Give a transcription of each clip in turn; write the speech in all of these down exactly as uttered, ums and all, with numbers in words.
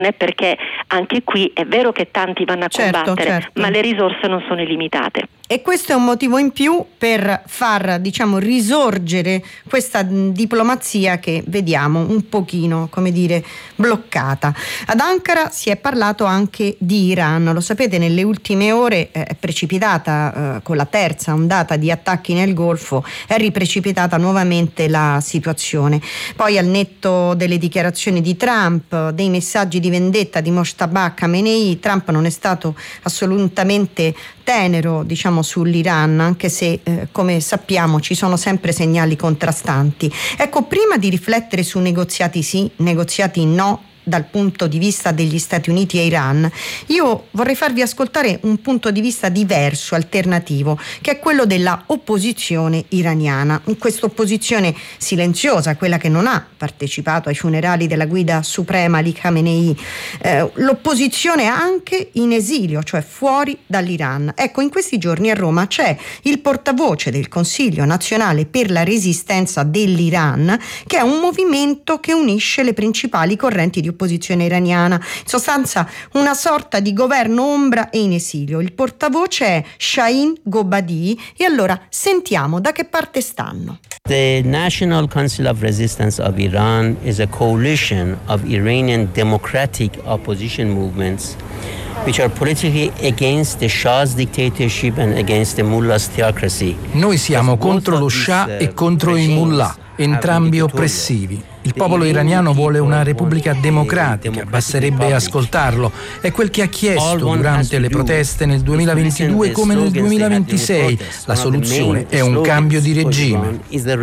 perché anche qui è vero che tanti vanno a certo, combattere, certo. ma le risorse non sono illimitate. E questo è un motivo in più per far, diciamo, risorgere questa diplomazia che vediamo un pochino, come dire, bloccata. Ad Ankara si è parlato anche di Iran. Lo sapete, nelle ultime ore eh, è precipitata eh, con la terza ondata di attacchi nel Golfo, è riprecipitata nuovamente la situazione. Poi, al netto delle dichiarazioni di Trump, dei messaggi di vendetta di Mojtaba Khamenei, Trump non è stato assolutamente tenero, diciamo, sull'Iran, anche se eh, come sappiamo ci sono sempre segnali contrastanti. Ecco, prima di riflettere su negoziati sì, negoziati no, dal punto di vista degli Stati Uniti e Iran, io vorrei farvi ascoltare un punto di vista diverso, alternativo, che è quello della opposizione iraniana. Questa opposizione silenziosa, quella che non ha partecipato ai funerali della guida suprema Ali Khamenei, eh, l'opposizione anche in esilio, cioè fuori dall'Iran. Ecco, in questi giorni a Roma c'è il portavoce del Consiglio nazionale per la resistenza dell'Iran, che è un movimento che unisce le principali correnti di opposizione iraniana, in sostanza una sorta di governo ombra e in esilio. Il portavoce è Shaheen Gobadi, e allora sentiamo da che parte stanno. The National Council of Resistance of Iran is a coalition of Iranian democratic opposition movements which are politically against the Shah's dictatorship and against the mullah's theocracy. Noi siamo contro lo Shah e contro i mullah, entrambi oppressivi. Il popolo iraniano vuole una repubblica democratica, basterebbe ascoltarlo. È quel che ha chiesto durante le proteste nel duemilaventidue come nel duemilaventisei. La soluzione è un cambio di regime.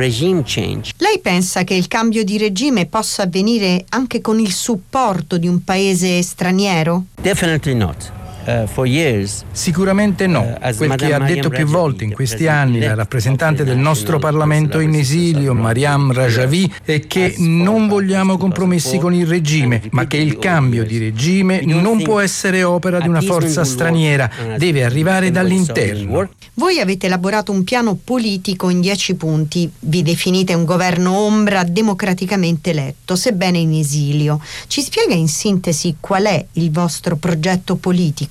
Lei pensa che il cambio di regime possa avvenire anche con il supporto di un paese straniero? Definitely not. Uh, for years, Sicuramente no. Quel che ha detto più volte in questi anni la rappresentante del nostro Parlamento in esilio, Maryam Rajavi, è che non vogliamo compromessi con il regime, ma che il cambio di regime non può essere opera di una forza straniera, deve arrivare dall'interno. Voi avete elaborato un piano politico in dieci punti, vi definite un governo ombra democraticamente eletto, sebbene in esilio. Ci spiega in sintesi qual è il vostro progetto politico?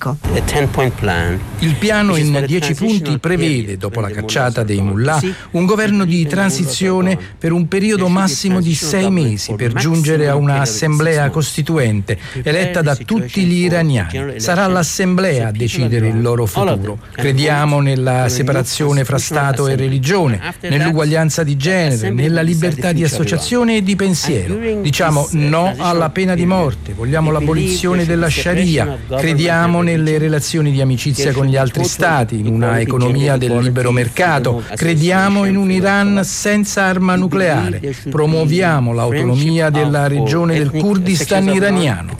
Il piano in dieci punti prevede, dopo la cacciata dei mullah, un governo di transizione per un periodo massimo di sei mesi per giungere a una assemblea costituente eletta da tutti gli iraniani. Sarà l'assemblea a decidere il loro futuro. Crediamo nella separazione fra Stato e religione, nell'uguaglianza di genere, nella libertà di associazione e di pensiero. Diciamo no alla pena di morte, vogliamo l'abolizione della Sharia, crediamo nelle relazioni di amicizia con gli altri stati, in una economia del libero mercato, crediamo in un Iran senza arma nucleare, promuoviamo l'autonomia della regione del Kurdistan iraniano.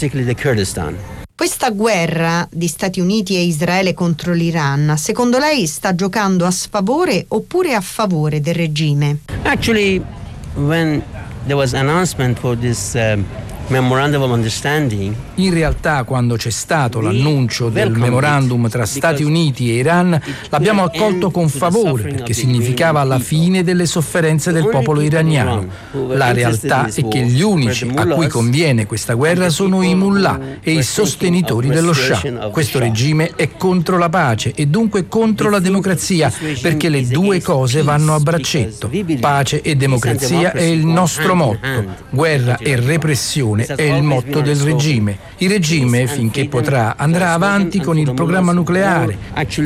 Questa guerra di Stati Uniti e Israele contro l'Iran, secondo lei sta giocando a sfavore oppure a favore del regime? Actually, when there was announcement for this uh, Memorandum of Understanding, in realtà, quando c'è stato l'annuncio del memorandum tra Stati Uniti e Iran, l'abbiamo accolto con favore perché significava la fine delle sofferenze del popolo iraniano. La realtà è che gli unici a cui conviene questa guerra sono i mullah e i sostenitori dello Shah. Questo regime è contro la pace e dunque contro la democrazia, perché le due cose vanno a braccetto. Pace e democrazia è il nostro motto. Guerra e repressione è il motto del regime. Il regime, finché potrà, andrà avanti con il programma nucleare.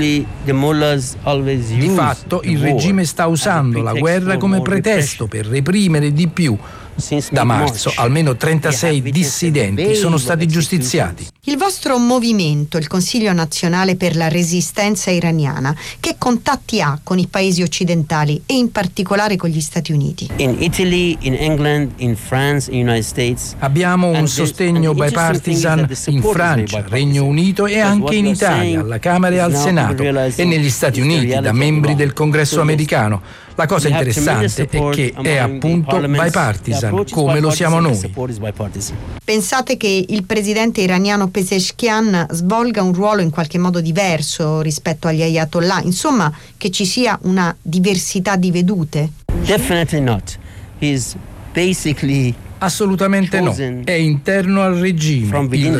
Di fatto, il regime sta usando la guerra come pretesto per reprimere di più. Da marzo almeno trentasei dissidenti sono stati giustiziati. Il vostro movimento, il Consiglio Nazionale per la Resistenza Iraniana, che contatti ha con i paesi occidentali e in particolare con gli Stati Uniti? In Italy, in England, in France, in United States. Abbiamo un sostegno bipartisan in Francia, Regno Unito e anche in Italia, alla Camera e al Senato, e negli Stati Uniti da membri del Congresso americano. La cosa interessante è che è appunto bipartisan, come lo siamo noi. Pensate che il presidente iraniano Pezeshkian svolga un ruolo in qualche modo diverso rispetto agli ayatollah? Insomma, che ci sia una diversità di vedute? Definitely not. He's basically Assolutamente no. È interno al regime. Il